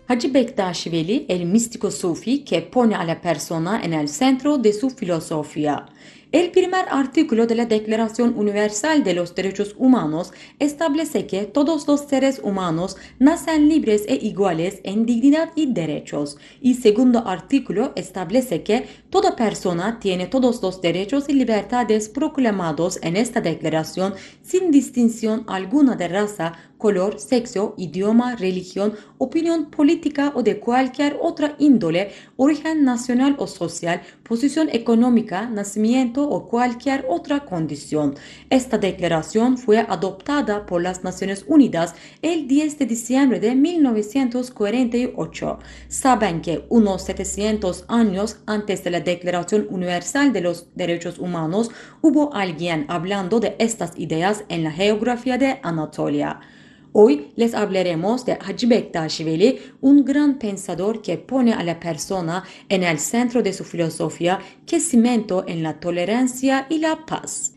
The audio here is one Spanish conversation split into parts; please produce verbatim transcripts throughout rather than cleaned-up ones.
Hacı Bektaş Veli, el místico sufi que pone a la persona en el centro de su filosofía. El primer artículo de la Declaración Universal de los Derechos Humanos establece que todos los seres humanos nacen libres e iguales en dignidad y derechos. Y segundo artículo establece que toda persona tiene todos los derechos y libertades proclamados en esta declaración sin distinción alguna de raza, color, sexo, idioma, religión, opinión política o de cualquier otra índole, origen nacional o social, posición económica, nacimiento o cualquier otra condición. Esta declaración fue adoptada por las Naciones Unidas el diez de diciembre de mil novecientos cuarenta y ocho. Saben que unos setecientos años antes de la Declaración Universal de los Derechos Humanos hubo alguien hablando de estas ideas en la geografía de Anatolia. Hoy les hablaremos de Hacı Bektaş Veli, un gran pensador que pone a la persona en el centro de su filosofía, que cimento en la tolerancia y la paz.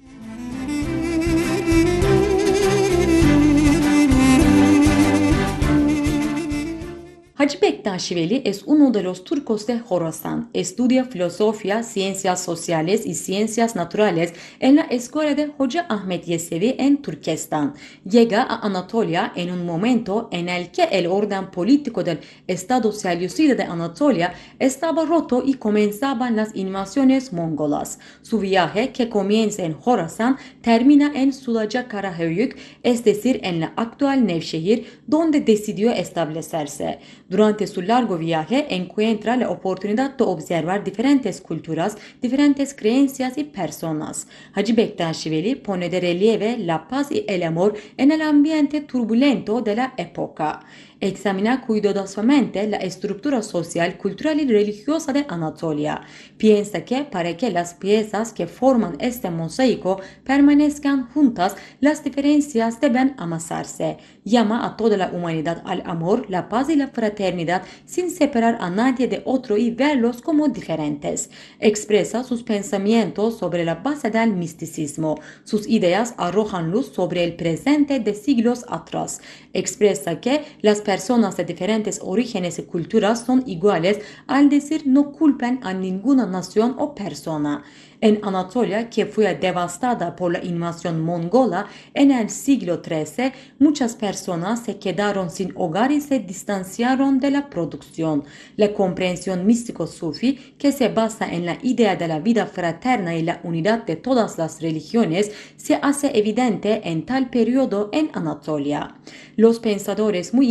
Hacı Bektaş Veli es uno de los turcos de Jorasán. Estudia filosofía, ciencias sociales y ciencias naturales en la escuela de Hoca Ahmet Yesevi en Turquestán. Llega a Anatolia en un momento en el que el orden político del Estado Selyusida de Anatolia estaba roto y comenzaban las invasiones mongolas. Su viaje, que comienza en Jorasán, termina en Sulaca Karahöyük, es decir, en la actual Nevşehir, donde decidió establecerse. Durante su largo viaje encuentra la oportunidad de observar diferentes culturas, diferentes creencias y personas. Hacı Bektaş Veli pone de relieve la paz y el amor en el ambiente turbulento de la época. Examina cuidadosamente la estructura social, cultural y religiosa de Anatolia. Piensa que para que las piezas que forman este mosaico permanezcan juntas, las diferencias deben amasarse. Llama a toda la humanidad al amor, la paz y la fraternidad sin separar a nadie de otro y verlos como diferentes. Expresa sus pensamientos sobre la base del misticismo. Sus ideas arrojan luz sobre el presente de siglos atrás. Expresa que las personas de diferentes orígenes y culturas son iguales al decir no culpan a ninguna nación o persona. En Anatolia, que fue devastada por la invasión mongola en el siglo trece, muchas personas se quedaron sin hogar y se distanciaron de la producción. La comprensión místico-sufi, que se basa en la idea de la vida fraterna y la unidad de todas las religiones, se hace evidente en tal periodo en Anatolia. Los pensadores muy